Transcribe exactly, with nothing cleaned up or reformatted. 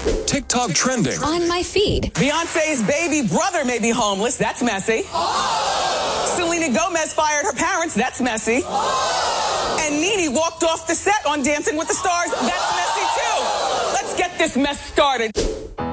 TikTok trending. On my feed. Beyonce's baby brother may be homeless. That's messy. Selena Gomez fired her parents. That's messy. And Nene walked off the set on Dancing with the Stars. That's messy too. Let's get this mess started.